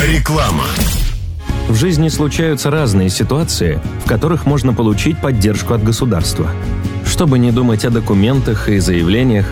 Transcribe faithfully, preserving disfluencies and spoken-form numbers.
Реклама. В жизни случаются разные ситуации, в которых можно получить поддержку от государства. Чтобы не думать о документах и заявлениях,